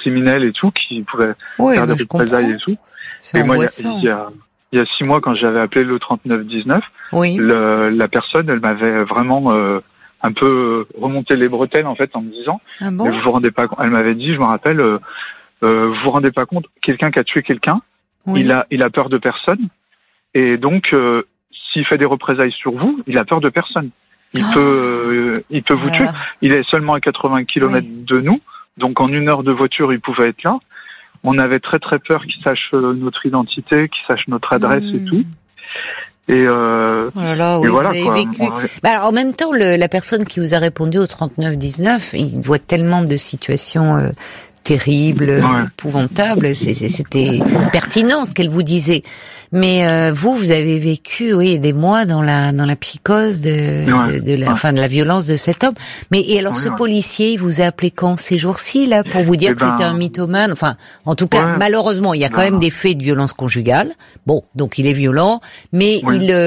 criminels et tout, qui pouvaient faire des représailles et tout. C'est angoissant. Il y a 6 mois, quand j'avais appelé le 3919, la personne, elle m'avait vraiment un peu remonté les bretelles, en fait, en me disant, vous vous rendez pas compte, elle m'avait dit, je me rappelle, vous vous rendez pas compte, quelqu'un qui a tué quelqu'un, il a peur de personne, et donc, s'il fait des représailles sur vous, il a peur de personne. Il peut vous tuer. Il est seulement à 80 km de nous, donc en 1 heure de voiture, il pouvait être là. On avait très très peur qu'il sache notre identité, qu'il sache notre adresse et tout. Et, et voilà, vous avez vécu. Alors, en même temps, la personne qui vous a répondu au 3919, il voit tellement de situations terribles, épouvantables. C'était pertinent ce qu'elle vous disait. Mais vous avez vécu, des mois dans la psychose de la violence de cet homme. Mais alors, ce policier, il vous a appelé quand, ces jours-ci, là, pour vous dire que c'était un mythomane? Enfin, en tout cas, malheureusement, il y a quand même des faits de violence conjugale. Bon, donc il est violent, mais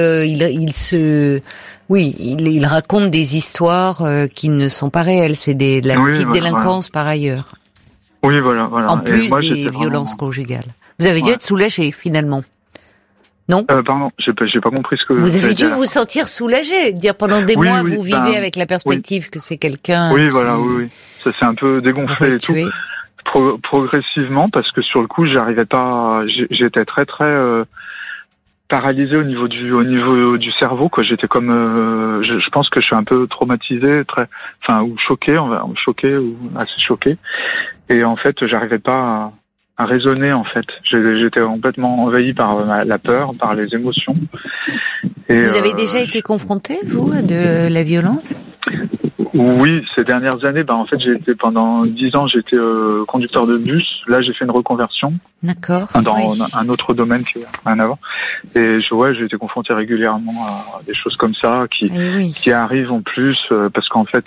il raconte des histoires qui ne sont pas réelles. C'est de la petite délinquance par ailleurs. Oui, voilà. En plus des violences conjugales. Vous avez dû être soulagé, finalement. Non? Pardon, j'ai pas compris ce que vous avez dû vous sentir soulagé, dire pendant des mois vous vivez avec la perspective que c'est quelqu'un. Oui, voilà. Ça s'est un peu dégonflé et tout. Progressivement, parce que sur le coup, j'arrivais pas. J'étais très très paralysé au niveau du cerveau, quoi. J'étais comme, je pense que je suis un peu traumatisé, ou choqué, ou assez choqué. Et en fait, j'arrivais pas à raisonner, en fait. J'étais complètement envahi par la peur, par les émotions. Et, vous avez déjà été confronté, vous, à de la violence? Oui, ces dernières années, en fait, j'ai été pendant 10 ans, j'étais conducteur de bus. Là, j'ai fait une reconversion. D'accord. Dans un autre domaine qui n'a rien à voir. Et j'ai été confronté régulièrement à des choses comme ça qui arrivent en plus, parce qu'en fait,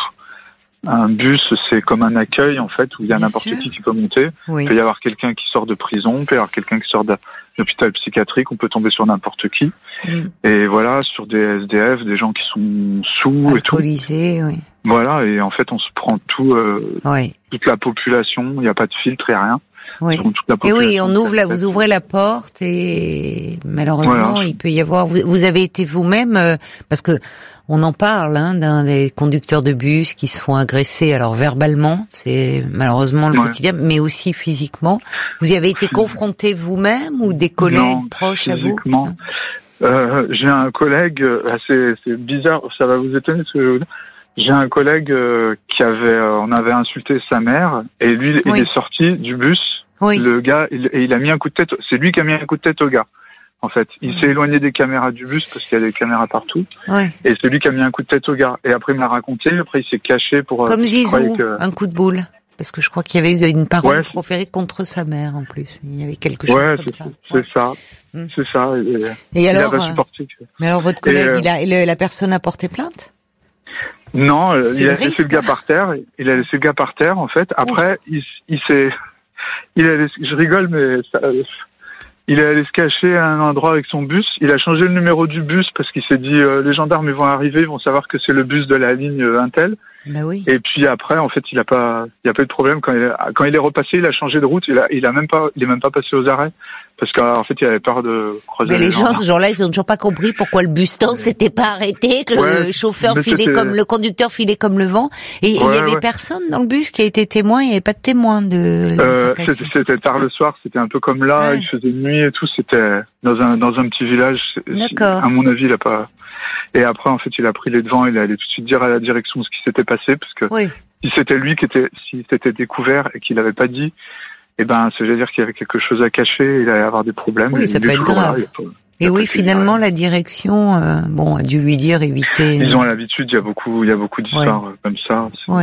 un bus, c'est comme un accueil, en fait, où il y a n'importe qui peut monter. Il peut y avoir quelqu'un qui sort de prison, il peut y avoir quelqu'un qui sort d'un hôpital psychiatrique, on peut tomber sur n'importe qui. Et voilà, sur des SDF, des gens qui sont sous alcoolisés, et tout. Voilà, et en fait, on se prend toute la population, il n'y a pas de filtre et rien. Et vous ouvrez la porte et malheureusement, il peut y avoir. Vous avez été vous-même, parce que on en parle, d'un des conducteurs de bus qui se font agresser. Alors verbalement, c'est malheureusement le quotidien, mais aussi physiquement. Vous y avez été confronté vous-même ou des collègues proches à vous? J'ai un collègue, c'est bizarre, ça va vous étonner ce que je vais vous dire. J'ai un collègue on avait insulté sa mère et lui il est sorti du bus. Le gars, il a mis un coup de tête. C'est lui qui a mis un coup de tête au gars. En fait, il s'est éloigné des caméras du bus parce qu'il y a des caméras partout. Et c'est lui qui a mis un coup de tête au gars. Et après, il me l'a raconté. Après, il s'est caché pour. Comme Zizou, un coup de boule. Parce que je crois qu'il y avait eu une parole proférée contre sa mère en plus. Il y avait quelque chose comme ça. C'est ça. Et alors, il a pas supporté. Mais alors, votre collègue, la personne a porté plainte? Non, il a laissé le gars par terre. Il a laissé le gars par terre, en fait. Après, je rigole, mais il est allé se cacher à un endroit avec son bus. Il a changé le numéro du bus parce qu'il s'est dit, les gendarmes, ils vont arriver, ils vont savoir que c'est le bus de la ligne Intel. Et puis après, en fait, il y a pas eu de problème quand il est repassé, il a changé de route, il est même pas passé aux arrêts parce qu'en fait, il avait peur de croiser. Mais les gens, ce jour-là, ils ont toujours pas compris pourquoi le bus-temps s'était pas arrêté, que le chauffeur le conducteur filait comme le vent. Et il y avait personne dans le bus qui a été témoin, il y avait pas de témoin de l'altercation. C'était tard le soir, c'était un peu comme là, il faisait nuit et tout, c'était dans un petit village. D'accord. À mon avis, il a pas. Et après, en fait, il a pris les devants, il est allé tout de suite dire à la direction ce qui s'était passé, parce que si c'était lui s'il s'était découvert et qu'il n'avait pas dit, ça veut dire qu'il y avait quelque chose à cacher, il allait avoir des problèmes. Oui, ça peut être grave. Et finalement, la direction, a dû lui dire éviter. Ils ont l'habitude, il y a beaucoup d'histoires comme ça.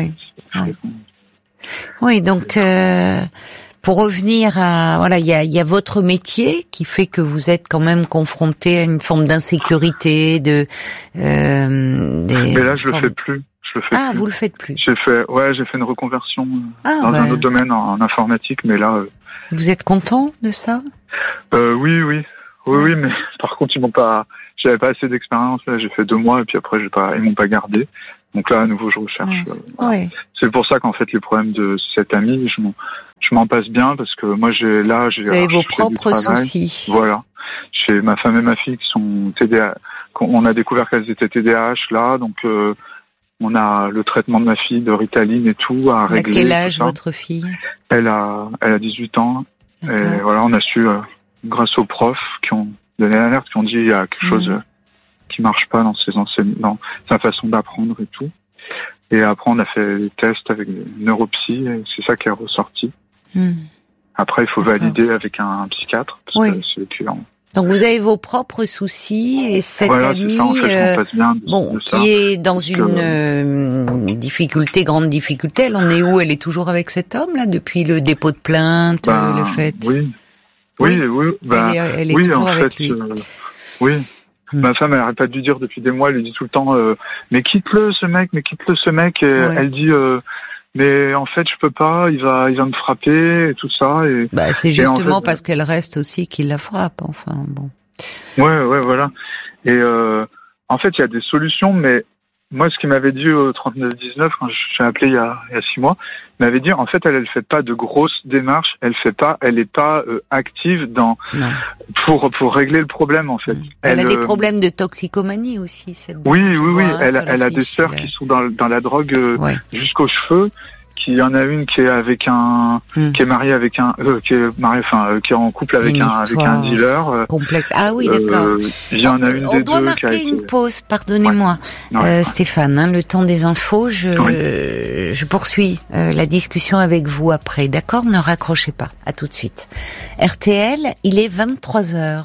Oui, donc, pour revenir il y a votre métier qui fait que vous êtes quand même confronté à une forme d'insécurité, Mais là, je le fais plus. Vous le faites plus. J'ai fait une reconversion dans un autre domaine en informatique, mais là. Vous êtes content de ça? Oui, mais par contre, j'avais pas assez d'expérience. Là, j'ai fait 2 mois et puis après, ils m'ont pas gardé. Donc là, à nouveau, je recherche. Voilà. C'est pour ça qu'en fait, les problèmes de cette amie, je m'en passe bien parce que moi, vous avez vos propres soucis. Voilà. J'ai ma femme et ma fille qui sont TDAH. On a découvert qu'elles étaient TDAH là, donc on a le traitement de ma fille de Ritaline et tout à régler. À quel âge votre fille ? Elle a 18 ans. D'accord. Et voilà, on a su grâce aux profs qui ont donné l'alerte, qui ont dit il y a quelque chose qui marche pas dans sa façon d'apprendre et tout. Et après, on a fait des tests avec des neuropsy et c'est ça qui est ressorti. Après, il faut valider avec un psychiatre parce que c'est épuisant. Donc vous avez vos propres soucis et cette amie en fait, qui est dans une difficulté, grande difficulté. Elle en est où ? Elle est toujours avec cet homme là depuis le dépôt de plainte, le fait. Oui. Elle est toujours avec lui. Oui. Ma femme, elle n'arrête pas de lui dire depuis des mois. Elle lui dit tout le temps mais quitte-le ce mec. Et elle dit mais en fait je peux pas. Il va me frapper et tout ça. Et c'est justement parce qu'elle reste aussi qu'il la frappe. Enfin bon. Ouais, voilà. Et en fait il y a des solutions, mais moi ce qu'il m'avait dit au 3919 quand j'ai appelé il y a 6 mois, il m'avait dit en fait elle fait pas de grosses démarches, elle est pas active pour régler le problème en fait. Elle a des problèmes de toxicomanie aussi cette dame. Oui, elle a des sœurs qui sont dans la drogue jusqu'aux cheveux. Il y en a une qui est avec qui est mariée avec qui est en couple avec un dealer. Complexe. Ah oui, d'accord. Il y en a une on doit marquer une pause, pardonnez-moi. Stéphane, le temps des infos, je poursuis la discussion avec vous après. D'accord? Ne raccrochez pas. À tout de suite. RTL, il est 23h.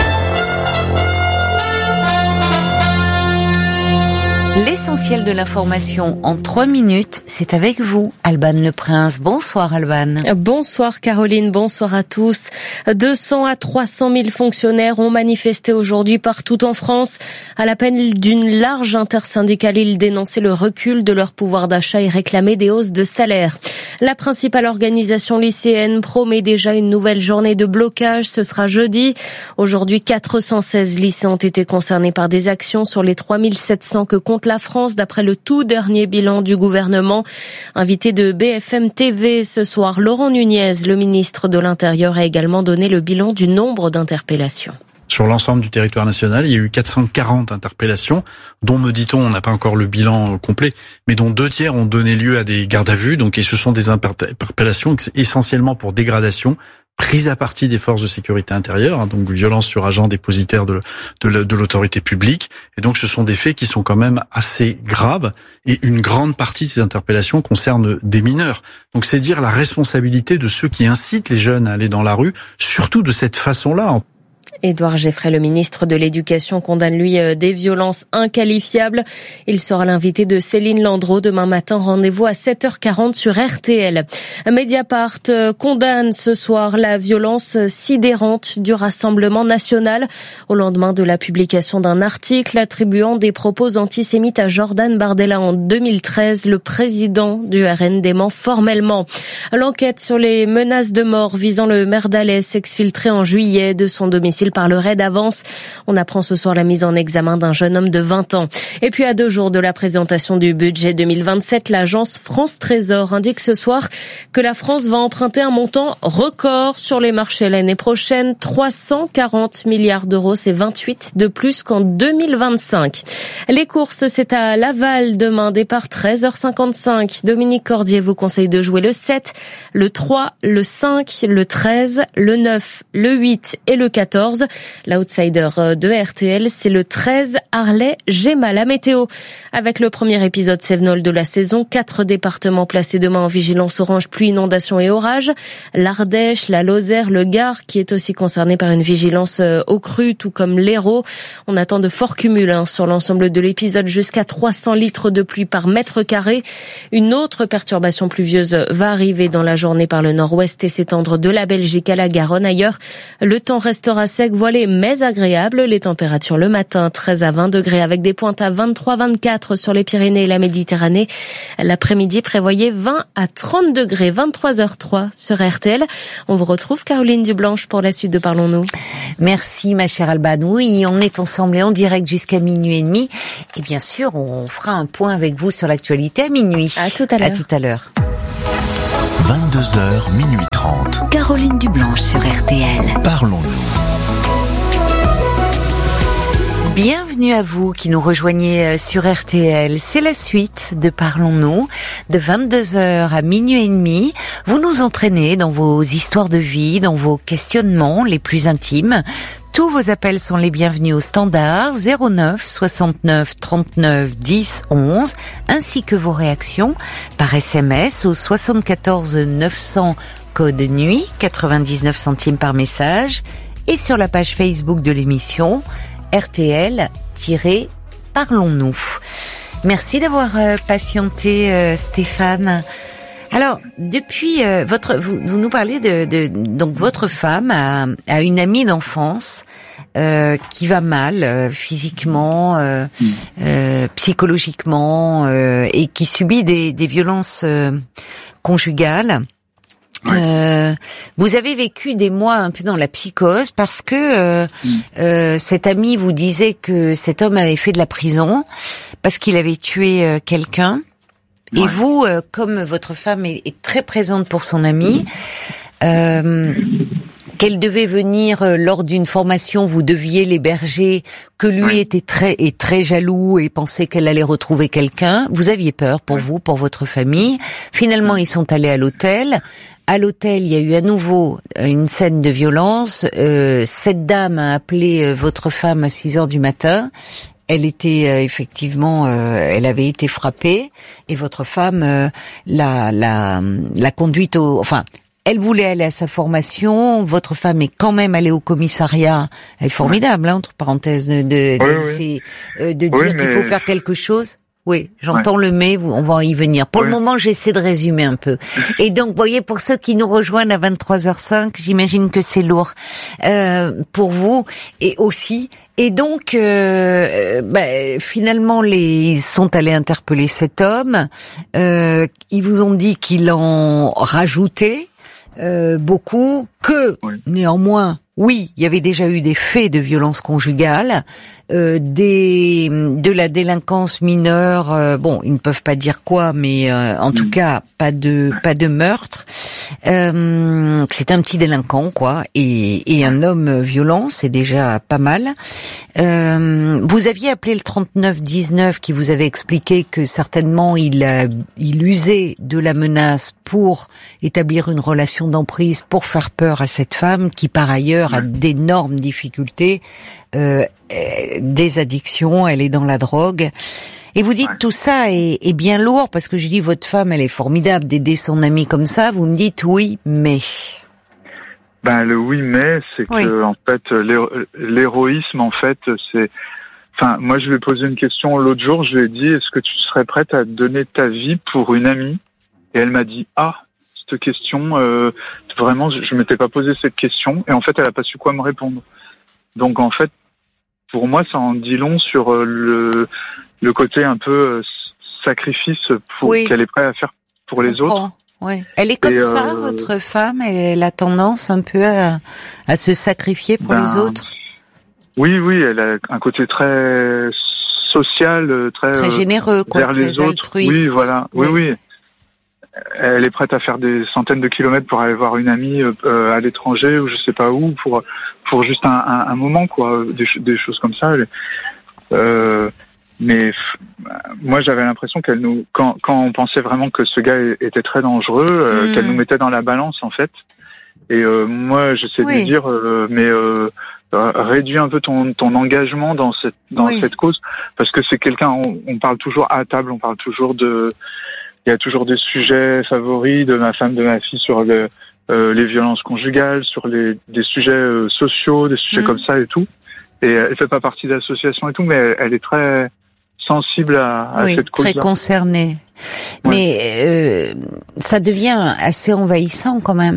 L'essentiel de l'information en 3 minutes, c'est avec vous, Alban Le Prince. Bonsoir Alban. Bonsoir Caroline, bonsoir à tous. 200 à 300 000 fonctionnaires ont manifesté aujourd'hui partout en France. À l'appel d'une large intersyndicale, ils dénonçaient le recul de leur pouvoir d'achat et réclamaient des hausses de salaire. La principale organisation lycéenne promet déjà une nouvelle journée de blocage. Ce sera jeudi. Aujourd'hui, 416 lycées ont été concernés par des actions sur les 3700 que compte la France, d'après le tout dernier bilan du gouvernement. Invité de BFM TV ce soir, Laurent Nunez, le ministre de l'Intérieur, a également donné le bilan du nombre d'interpellations. Sur l'ensemble du territoire national, il y a eu 440 interpellations, dont, me dit-on, on n'a pas encore le bilan complet, mais dont 2 tiers ont donné lieu à des gardes à vue. Donc, et ce sont des interpellations essentiellement pour dégradation, prise à partie des forces de sécurité intérieure, donc violence sur agents dépositaires de l'autorité publique. Et donc, ce sont des faits qui sont quand même assez graves. Et une grande partie de ces interpellations concerne des mineurs. Donc, c'est dire la responsabilité de ceux qui incitent les jeunes à aller dans la rue, surtout de cette façon-là. Édouard Geffray, le ministre de l'Éducation, condamne lui des violences inqualifiables. Il sera l'invité de Céline Landreau demain matin. Rendez-vous à 7h40 sur RTL. Mediapart condamne ce soir la violence sidérante du Rassemblement national au lendemain de la publication d'un article attribuant des propos antisémites à Jordan Bardella en 2013. Le président du RN dément formellement. L'enquête sur les menaces de mort visant le maire d'Alès exfiltré en juillet de son domicile par le raid Avance. On apprend ce soir la mise en examen d'un jeune homme de 20 ans. Et puis à 2 jours de la présentation du budget 2027, l'agence France Trésor indique ce soir que la France va emprunter un montant record sur les marchés l'année prochaine. 340 milliards d'euros, c'est 28 de plus qu'en 2025. Les courses, c'est à Laval demain, départ 13h55. Dominique Cordier vous conseille de jouer le 7, le 3, le 5, le 13, le 9, le 8 et le 14. L'outsider de RTL, c'est le 13 Arlay-Géma. La météo, avec le premier épisode Cévenol de la saison, 4 départements placés demain en vigilance orange, pluie, inondation et orage. L'Ardèche, la Lozère, le Gard, qui est aussi concerné par une vigilance eau crue, tout comme l'Hérault. On attend de forts cumuls sur l'ensemble de l'épisode, jusqu'à 300 litres de pluie par mètre carré. Une autre perturbation pluvieuse va arriver dans la journée par le nord-ouest et s'étendre de la Belgique à la Garonne. Ailleurs, le temps restera sec sec, voilé mais agréable. Les températures le matin 13 à 20 degrés avec des pointes à 23-24 sur les Pyrénées et la Méditerranée. L'après-midi prévoyez 20 à 30 degrés, 23h03 sur RTL. On vous retrouve Caroline Dublanche pour la suite de Parlons-nous. Merci ma chère Alban. Oui, on est ensemble et en direct jusqu'à minuit et demi. Et bien sûr, on fera un point avec vous sur l'actualité à minuit. À tout à l'heure. À tout à l'heure. 22h, minuit 30. Caroline Dublanche sur RTL. Parlons-nous. Bienvenue à vous qui nous rejoignez sur RTL. C'est la suite de Parlons-nous, de 22h à minuit et demi. Vous nous entraînez dans vos histoires de vie, dans vos questionnements les plus intimes. Tous vos appels sont les bienvenus au standard 09 69 39 10 11, ainsi que vos réactions par SMS au 74 900 code nuit, 99 centimes par message, et sur la page Facebook de l'émission RTL-Parlons-nous. Merci d'avoir patienté, Stéphane. Alors, depuis vous nous parlez donc votre femme a une amie d'enfance qui va mal physiquement, psychologiquement et qui subit des violences conjugales. Vous avez vécu des mois un peu dans la psychose parce que cet ami vous disait que cet homme avait fait de la prison parce qu'il avait tué quelqu'un. Et vous, comme votre femme est très présente pour son ami, qu'elle devait venir lors d'une formation, vous deviez l'héberger, que lui était très jaloux et pensait qu'elle allait retrouver quelqu'un. Vous aviez peur pour vous, pour votre famille. Finalement, ils sont allés à l'hôtel. À l'hôtel, il y a eu à nouveau une scène de violence. Cette dame a appelé votre femme à 6h du matin. Elle était effectivement, elle avait été frappée et votre femme l'a conduite elle voulait aller à sa formation. Votre femme est quand même allée au commissariat. Elle est formidable, entre parenthèses, de dire qu'il faut faire quelque chose. Oui, j'entends le mais, on va y venir. Pour le moment, j'essaie de résumer un peu. Et donc, vous voyez, pour ceux qui nous rejoignent à 23h05, j'imagine que c'est lourd pour vous et aussi. Et donc, finalement, ils sont allés interpeller cet homme. Ils vous ont dit qu'il en rajoutait beaucoup, que néanmoins, oui, il y avait déjà eu des faits de violence conjugale, de la délinquance mineure. Ils ne peuvent pas dire quoi, mais en tout cas, pas de meurtre. C'est un petit délinquant, quoi, et un homme violent, c'est déjà pas mal. Vous aviez appelé le 3919 qui vous avait expliqué que certainement il usait de la menace pour établir une relation d'emprise, pour faire peur à cette femme qui par ailleurs a d'énormes difficultés, des addictions, elle est dans la drogue. Et vous dites tout ça est bien lourd parce que je dis votre femme elle est formidable d'aider son ami comme ça. Vous me dites oui mais. Le oui mais c'est que en fait l'héroïsme en fait c'est. Enfin moi je lui ai posé une question l'autre jour. Je lui ai dit est-ce que tu serais prête à donner ta vie pour une amie? Et elle m'a dit cette question vraiment je m'étais pas posé cette question et en fait elle a pas su quoi me répondre. Donc en fait pour moi ça en dit long sur le côté un peu sacrifice qu'elle est prête à faire pour les autres. Ouais. Elle est comme ça, votre femme, elle a tendance un peu à se sacrifier pour les autres. Oui, elle a un côté très social, très généreux, quoi, vers les autres. Altruiste. Oui, voilà. Oui. Elle est prête à faire des centaines de kilomètres pour aller voir une amie à l'étranger ou je sais pas où pour juste un moment, quoi, des choses comme ça. Mais moi, j'avais l'impression qu'elle quand on pensait vraiment que ce gars était très dangereux, qu'elle nous mettait dans la balance, en fait. Et moi, j'essaie de lui dire, réduis un peu ton engagement dans cette cause, parce que c'est quelqu'un. On parle toujours à table, on parle toujours il y a toujours des sujets favoris de ma femme, de ma fille sur les violences conjugales, sur des sujets sociaux, des sujets comme ça et tout. Et elle fait pas partie d'association et tout, mais elle est très sensible à cette cause-là. Très concernée. Ouais. Mais ça devient assez envahissant quand même.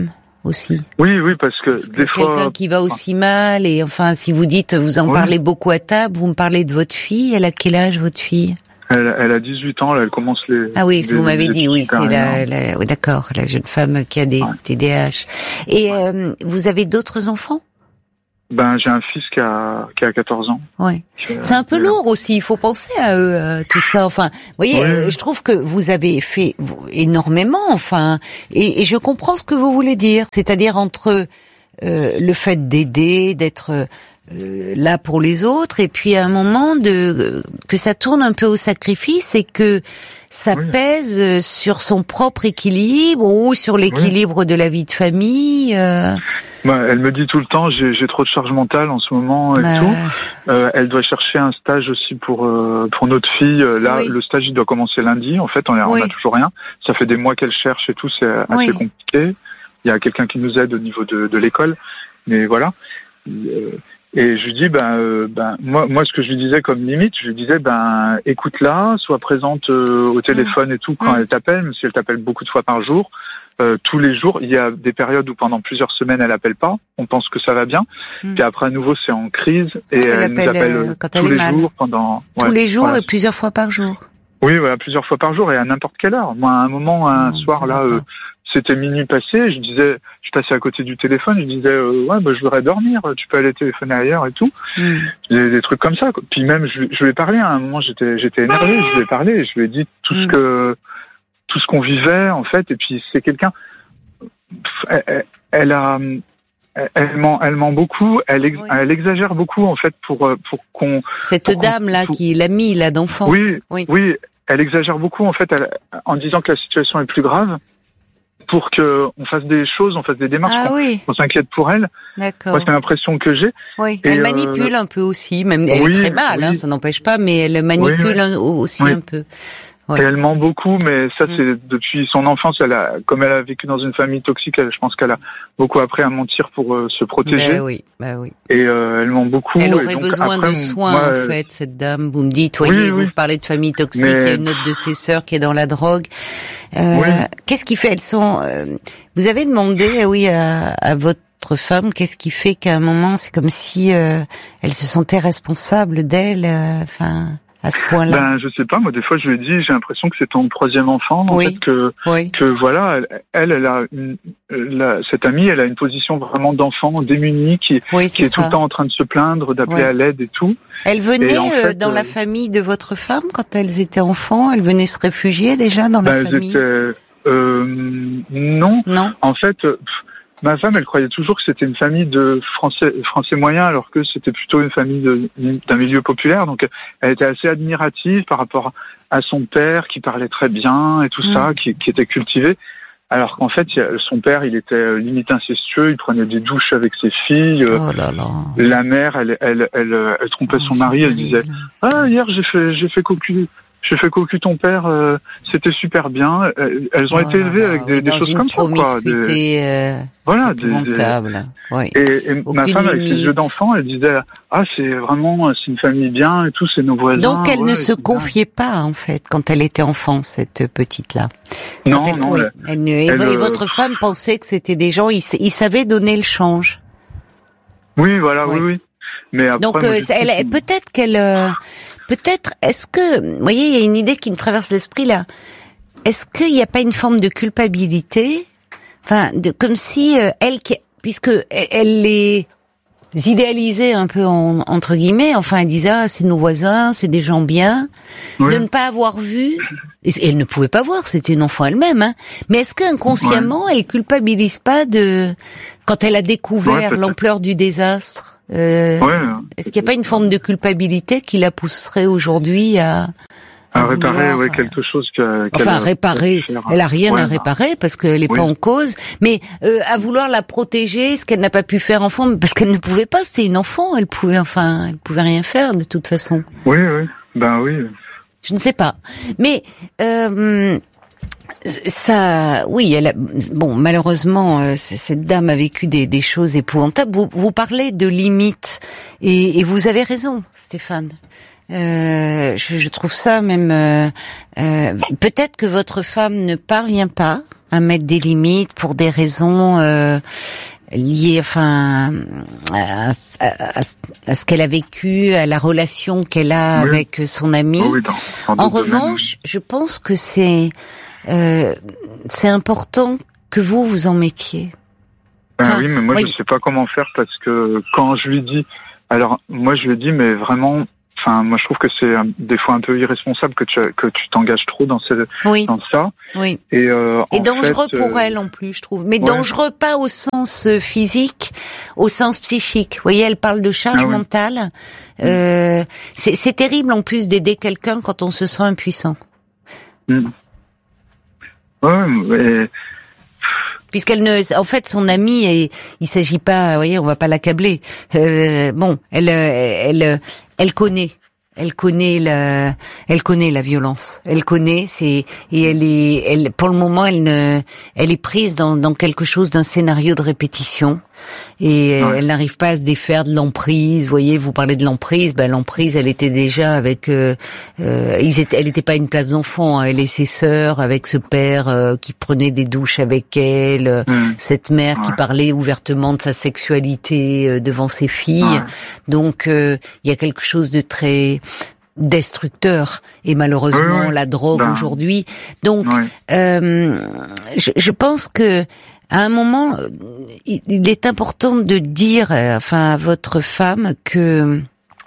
aussi. Oui, parce que des fois quelqu'un qui va aussi mal, et enfin, si vous dites, vous en parlez beaucoup à table, vous me parlez de votre fille. Elle a quel âge, votre fille? Elle a 18 ans, là, elle commence les... Ah oui, vous m'avez dit, oui, c'est oui, d'accord, la jeune femme qui a des TDAH. Et vous avez d'autres enfants? J'ai un fils qui a 14 ans. Ouais. C'est un peu lourd aussi, il faut penser à eux, tout ça. Enfin, vous voyez, je trouve que vous avez fait énormément, enfin, et je comprends ce que vous voulez dire. C'est-à-dire entre le fait d'aider, d'être là pour les autres, et puis à un moment que ça tourne un peu au sacrifice et que ça pèse sur son propre équilibre ou sur l'équilibre de la vie de famille. Elle me dit tout le temps, j'ai trop de charge mentale en ce moment et tout. Elle doit chercher un stage aussi pour notre fille. Là, le stage il doit commencer lundi. En fait, on a toujours rien. Ça fait des mois qu'elle cherche et tout, c'est assez compliqué. Il y a quelqu'un qui nous aide au niveau de l'école, mais voilà. Et je lui dis, moi, ce que je lui disais comme limite, je lui disais, écoute-la, sois présente au téléphone et tout quand elle t'appelle, même si elle t'appelle beaucoup de fois par jour. Tous les jours, il y a des périodes où pendant plusieurs semaines elle appelle pas, on pense que ça va bien, puis après à nouveau c'est en crise et elle nous appelle quand tous les jours pendant tous les jours et plusieurs fois par jour. Oui, plusieurs fois par jour et à n'importe quelle heure. Moi, à un moment, un soir là, c'était minuit passé, je passais à côté du téléphone, je disais je voudrais dormir, tu peux aller téléphoner ailleurs et tout. Des trucs comme ça. Puis même je lui ai parlé à un moment, j'étais énervé, je lui ai parlé, et je lui ai dit tout ce qu'on vivait en fait, et puis c'est quelqu'un, elle ment beaucoup, elle exagère beaucoup en fait pour qu'on... Cette dame là qui est l'amie là d'enfance. Oui, elle exagère beaucoup en fait en disant que la situation est plus grave pour que on fasse des choses, on fasse des démarches, on s'inquiète pour elle. D'accord. Moi c'est l'impression que j'ai. Oui. Elle manipule un peu aussi, même elle est très mal, ça n'empêche pas, mais elle manipule aussi un peu. Et elle ment beaucoup, mais ça c'est depuis son enfance. Comme elle a vécu dans une famille toxique, je pense qu'elle a beaucoup appris à mentir pour se protéger. Bah oui. Et elle ment beaucoup. Elle aurait besoin de soins en fait, cette dame. Vous me dites, vous parlez de famille toxique. Il y a une autre de ses sœurs qui est dans la drogue. Qu'est-ce qui fait? Elles sont. Vous avez demandé, à votre femme, qu'est-ce qui fait qu'à un moment, c'est comme si elle se sentait responsable d'elle, à ce point-là? Je sais pas, moi des fois je lui ai dit, j'ai l'impression que c'est ton troisième enfant, en fait, que voilà, elle a cette amie, elle a une position vraiment d'enfant démuni qui est tout le temps en train de se plaindre, d'appeler à l'aide et tout. Elle venait dans la famille de votre femme quand elles étaient enfants, elle venait se réfugier déjà dans la famille? Non. En fait, ma femme, elle croyait toujours que c'était une famille de français moyens, alors que c'était plutôt une famille d'un milieu populaire. Donc, elle était assez admirative par rapport à son père, qui parlait très bien et tout ça, qui était cultivé. Alors qu'en fait, son père, il était limite incestueux. Il prenait des douches avec ses filles. La mère, elle trompait son mari. Elle disait, hier j'ai fait cocu ton père, c'était super bien. Elles ont été élevées avec des choses comme ça, quoi. Épouvantable. Et ma femme, avec ses yeux d'enfant, elle disait, c'est une famille bien et tout, c'est nos voisins. Donc elle ne se confiait pas, en fait, quand elle était enfant, cette petite-là. Non. Et votre femme pensait que c'était des gens, ils savaient donner le change. Oui, voilà, oui. Mais après, donc peut-être qu'elle... est-ce que, vous voyez, il y a une idée qui me traverse l'esprit là. Est-ce qu'il n'y a pas une forme de culpabilité, comme si puisque elle les idéalisait un peu entre guillemets, elle disait c'est nos voisins, c'est des gens bien, de ne pas avoir vu. Et elle ne pouvait pas voir, c'était une enfant elle-même. Mais est-ce qu'inconsciemment elle culpabilise pas quand elle a découvert l'ampleur du désastre? Est-ce qu'il n'y a pas une forme de culpabilité qui la pousserait aujourd'hui à réparer quelque chose réparer. Elle a rien à réparer parce qu'elle n'est pas en cause, mais à vouloir la protéger, ce qu'elle n'a pas pu faire enfant, parce qu'elle ne pouvait pas, c'était une enfant, elle pouvait rien faire de toute façon. Oui. Je ne sais pas, mais malheureusement, cette dame a vécu des choses épouvantables. Vous parlez de limites, et vous avez raison, Stéphane. Je trouve ça même... peut-être que votre femme ne parvient pas à mettre des limites pour des raisons liées, enfin, à ce qu'elle a vécu, à la relation qu'elle a avec son ami. Oui, en revanche, je pense que c'est important que vous en mettiez. Enfin, oui, mais moi je sais pas comment faire parce que quand je lui dis, alors moi je lui dis, mais vraiment. Enfin, moi, je trouve que c'est des fois un peu irresponsable que tu t'engages trop dans ça. Oui. Et dangereux pour elle en plus, je trouve. Mais dangereux pas au sens physique, au sens psychique. Vous voyez, elle parle de charge mentale. C'est terrible en plus d'aider quelqu'un quand on se sent impuissant. Ouais. En fait, son amie, il s'agit pas, vous voyez, on va pas l'accabler. Elle connaît la violence. Elle connaît, pour le moment, elle est prise dans quelque chose d'un scénario de répétition. Et elle n'arrive pas à se défaire de l'emprise. Vous voyez, vous parlez de l'emprise. L'emprise, elle était déjà avec. Elle n'était pas une place d'enfant. Elle et ses sœurs, avec ce père qui prenait des douches avec elle, cette mère qui parlait ouvertement de sa sexualité devant ses filles. Donc, il y a quelque chose de très destructeur et malheureusement la drogue aujourd'hui. Donc, je pense que à un moment, il est important de dire, à votre femme que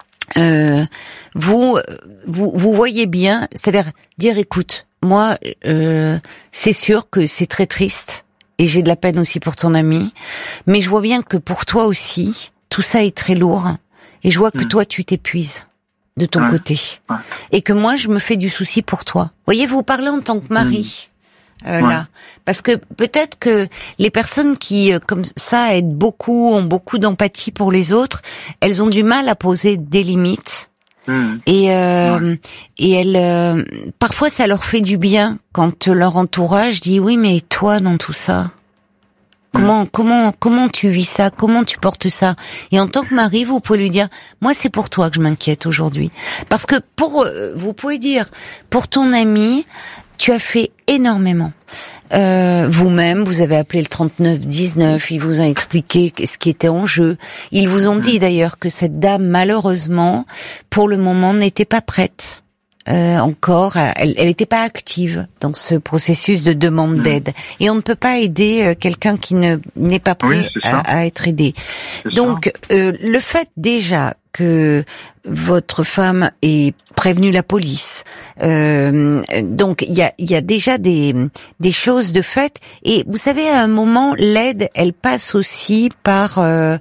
vous voyez bien, c'est-à-dire dire, écoute, moi, c'est sûr que c'est très triste et j'ai de la peine aussi pour ton ami, mais je vois bien que pour toi aussi, tout ça est très lourd et je vois que toi, tu t'épuises de ton côté et que moi, je me fais du souci pour toi. Vous voyez, vous parlez en tant que mari. Là, parce que peut-être que les personnes qui comme ça aident beaucoup, ont beaucoup d'empathie pour les autres, elles ont du mal à poser des limites et elles parfois ça leur fait du bien quand leur entourage dit oui mais toi dans tout ça comment tu vis ça, comment tu portes ça, et en tant que mari vous pouvez lui dire moi c'est pour toi que je m'inquiète aujourd'hui, parce que vous pouvez dire pour ton ami tu as fait énormément. Vous-même, vous avez appelé le 3919, ils vous ont expliqué ce qui était en jeu. Ils vous ont dit d'ailleurs que cette dame, malheureusement, pour le moment, n'était pas prête encore. Elle n'était pas active dans ce processus de demande d'aide. Et on ne peut pas aider quelqu'un qui n'est pas prêt à être aidé. Donc, le fait déjà que votre femme ait prévenu la police. Donc il y a déjà des choses de fait. Et vous savez, à un moment, l'aide, elle passe aussi par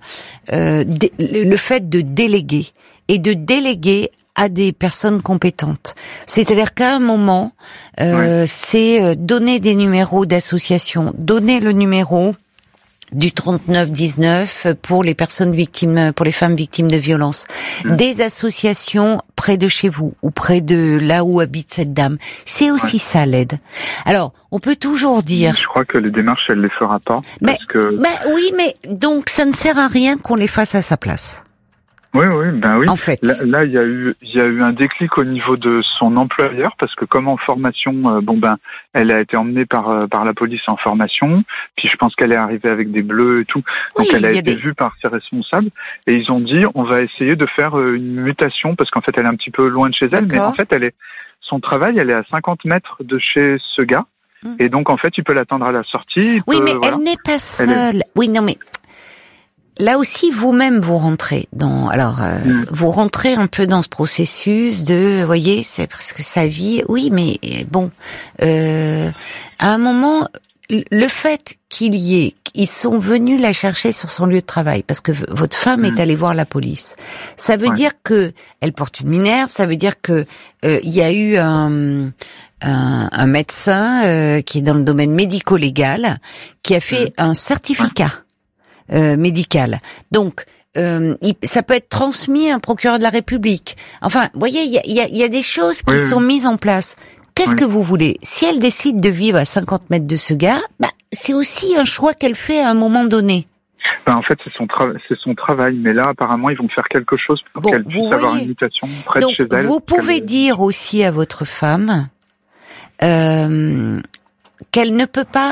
le fait de déléguer et de déléguer à des personnes compétentes. C'est-à-dire qu'à un moment, c'est donner des numéros d'associations, donner le numéro du 3919 pour les personnes victimes, pour les femmes victimes de violences, des associations près de chez vous ou près de là où habite cette dame. C'est aussi ça l'aide. Alors, on peut toujours dire. Je crois que les démarches, elle les fera pas. Oui, mais donc ça ne sert à rien qu'on les fasse à sa place. Oui. En fait. Là, il y a eu un déclic au niveau de son employeur, parce que comme en formation, elle a été emmenée par la police en formation, puis je pense qu'elle est arrivée avec des bleus et tout, donc elle a été vue par ses responsables, et ils ont dit, on va essayer de faire une mutation, parce qu'en fait, elle est un petit peu loin de chez elle, mais en fait, son travail, elle est à 50 mètres de chez ce gars, et donc en fait, il peut l'attendre à la sortie. Elle n'est pas seule. Oui, non, mais là aussi, vous-même, vous rentrez vous rentrez un peu dans ce processus de, vous voyez, c'est parce que sa vie, oui, mais bon, à un moment, le fait ils sont venus la chercher sur son lieu de travail, parce que votre femme est allée voir la police. Ça veut dire que elle porte une minerve, ça veut dire que il y a eu un médecin qui est dans le domaine médico-légal qui a fait un certificat médical. Donc, ça peut être transmis à un procureur de la République. Enfin, vous voyez, il y a des choses qui sont mises en place. Qu'est-ce que vous voulez? Si elle décide de vivre à 50 mètres de ce gars, c'est aussi un choix qu'elle fait à un moment donné. En fait, c'est son travail. Mais là, apparemment, ils vont faire quelque chose pour qu'elle puisse avoir une mutation près de chez elle. Vous pouvez dire aussi à votre femme qu'elle ne peut pas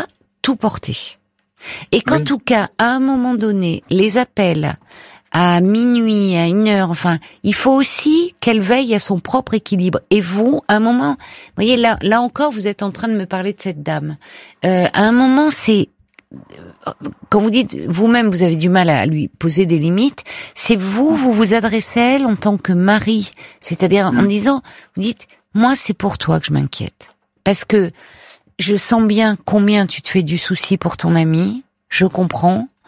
tout porter. Et qu'en tout cas, à un moment donné, les appels à minuit, à 1h, enfin, il faut aussi qu'elle veille à son propre équilibre. Et vous, à un moment, vous voyez, là encore, vous êtes en train de me parler de cette dame. À un moment, c'est, quand vous dites, vous-même, vous avez du mal à lui poser des limites, c'est vous adressez à elle en tant que mari. C'est-à-dire, en disant, vous dites, moi, c'est pour toi que je m'inquiète. Parce que je sens bien combien tu te fais du souci pour ton ami, je comprends,